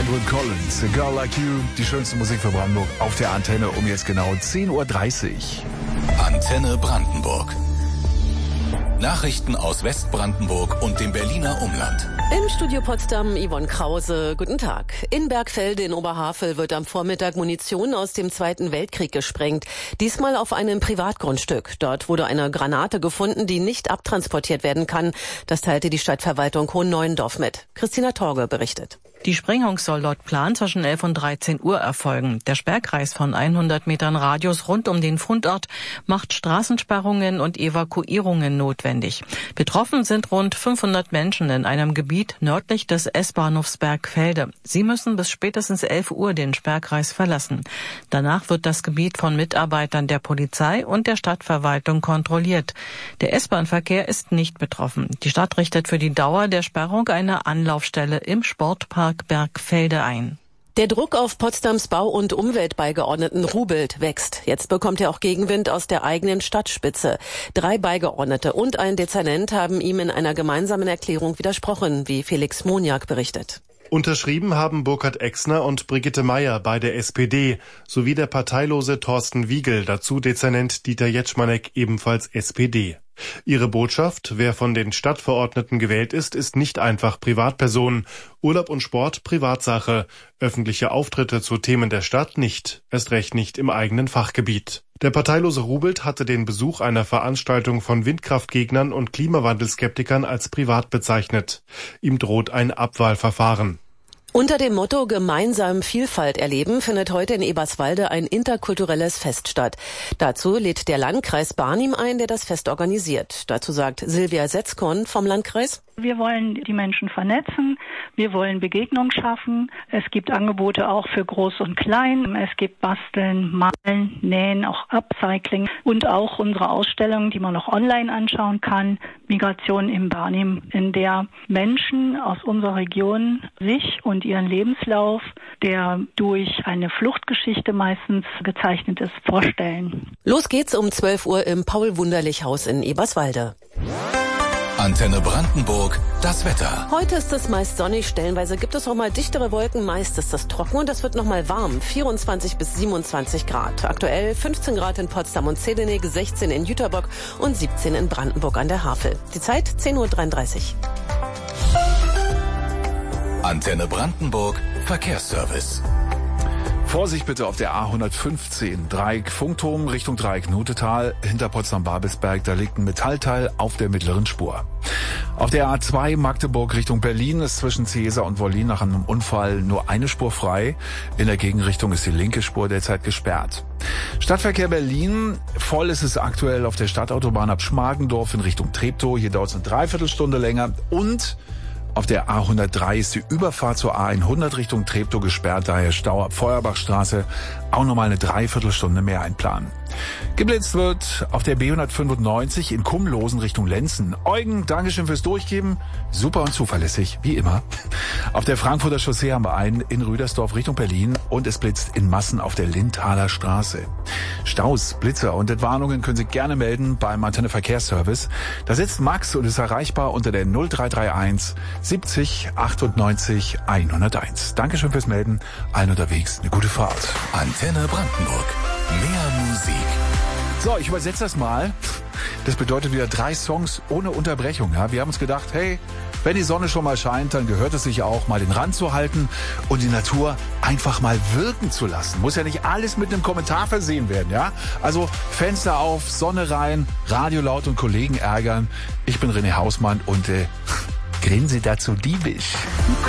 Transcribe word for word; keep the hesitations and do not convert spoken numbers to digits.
Edward Collins, A Girl Like You, die schönste Musik für Brandenburg auf der Antenne um jetzt genau zehn Uhr dreißig. Antenne Brandenburg. Nachrichten aus Westbrandenburg und dem Berliner Umland. Im Studio Potsdam Yvonne Krause. Guten Tag. In Bergfelde in Oberhavel wird am Vormittag Munition aus dem Zweiten Weltkrieg gesprengt. Diesmal auf einem Privatgrundstück. Dort wurde eine Granate gefunden, die nicht abtransportiert werden kann. Das teilte die Stadtverwaltung Hohen-Neuendorf mit. Christina Torge berichtet. Die Sprengung soll laut Plan zwischen elf und dreizehn Uhr erfolgen. Der Sperrkreis von hundert Metern Radius rund um den Fundort macht Straßensperrungen und Evakuierungen notwendig. Betroffen sind rund fünfhundert Menschen in einem Gebiet nördlich des S-Bahnhofs Bergfelde. Sie müssen bis spätestens elf Uhr den Sperrkreis verlassen. Danach wird das Gebiet von Mitarbeitern der Polizei und der Stadtverwaltung kontrolliert. Der S-Bahn-Verkehr ist nicht betroffen. Die Stadt richtet für die Dauer der Sperrung eine Anlaufstelle im Sportpark Bergfelde ein. Der Druck auf Potsdams Bau- und Umweltbeigeordneten Rubelt wächst. Jetzt bekommt er auch Gegenwind aus der eigenen Stadtspitze. Drei Beigeordnete und ein Dezernent haben ihm in einer gemeinsamen Erklärung widersprochen, wie Felix Moniak berichtet. Unterschrieben haben Burkhard Exner und Brigitte Meyer bei der S P D sowie der parteilose Thorsten Wiegel, dazu Dezernent Dieter Jetschmanek, ebenfalls S P D. Ihre Botschaft: Wer von den Stadtverordneten gewählt ist, ist nicht einfach Privatperson. Urlaub und Sport Privatsache. Öffentliche Auftritte zu Themen der Stadt nicht. Erst recht nicht im eigenen Fachgebiet. Der parteilose Rubelt hatte den Besuch einer Veranstaltung von Windkraftgegnern und Klimawandelskeptikern als privat bezeichnet. Ihm droht ein Abwahlverfahren. Unter dem Motto Gemeinsam Vielfalt erleben findet heute in Eberswalde ein interkulturelles Fest statt. Dazu lädt der Landkreis Barnim ein, der das Fest organisiert. Dazu sagt Silvia Setzkorn vom Landkreis: Wir wollen die Menschen vernetzen, wir wollen Begegnung schaffen. Es gibt Angebote auch für Groß und Klein. Es gibt Basteln, Malen, Nähen, auch Upcycling und auch unsere Ausstellung, die man noch online anschauen kann, Migration im Barnim, in der Menschen aus unserer Region sich und ihren Lebenslauf, der durch eine Fluchtgeschichte meistens gezeichnet ist, vorstellen. Los geht's um zwölf Uhr im Paul-Wunderlich-Haus in Eberswalde. Antenne Brandenburg, das Wetter. Heute ist es meist sonnig, stellenweise gibt es auch mal dichtere Wolken, meist ist es trocken und es wird noch mal warm, vierundzwanzig bis siebenundzwanzig Grad. Aktuell fünfzehn Grad in Potsdam und Zedenick, sechzehn in Jüterbock und siebzehn in Brandenburg an der Havel. Die Zeit zehn Uhr dreiunddreißig. Antenne Brandenburg, Verkehrsservice. Vorsicht bitte auf der A hundertfünfzehn, Dreieck Funkturm Richtung Dreieck Nutetal, hinter Potsdam-Babelsberg, da liegt ein Metallteil auf der mittleren Spur. Auf der A zwei Magdeburg Richtung Berlin ist zwischen Ciesa und Wollin nach einem Unfall nur eine Spur frei. In der Gegenrichtung ist die linke Spur derzeit gesperrt. Stadtverkehr Berlin, voll ist es aktuell auf der Stadtautobahn ab Schmargendorf in Richtung Treptow, hier dauert es eine Dreiviertelstunde länger und auf der A hundertdrei ist die Überfahrt zur A hundert Richtung Treptow gesperrt, daher Stau ab Feuerbachstraße, auch nochmal eine Dreiviertelstunde mehr einplanen. Geblitzt wird auf der B hundertfünfundneunzig in Kumlosen Richtung Lenzen. Eugen, Dankeschön fürs Durchgeben. Super und zuverlässig, wie immer. Auf der Frankfurter Chaussee haben wir einen in Rüdersdorf Richtung Berlin und es blitzt in Massen auf der Lindtaler Straße. Staus, Blitzer und Entwarnungen können Sie gerne melden beim Antenne Verkehrsservice. Da sitzt Max und ist erreichbar unter der null drei drei eins siebzig achtundneunzig hunderteins. Dankeschön fürs Melden. Allen unterwegs eine gute Fahrt. Antenne Brandenburg. Mehr Musik. So, ich übersetze das mal. Das bedeutet wieder drei Songs ohne Unterbrechung. Ja, wir haben uns gedacht, hey, wenn die Sonne schon mal scheint, dann gehört es sich auch, mal den Rand zu halten und die Natur einfach mal wirken zu lassen. Muss ja nicht alles mit einem Kommentar versehen werden, ja? Also Fenster auf, Sonne rein, Radio laut und Kollegen ärgern. Ich bin René Hausmann und äh, grinse dazu diebisch.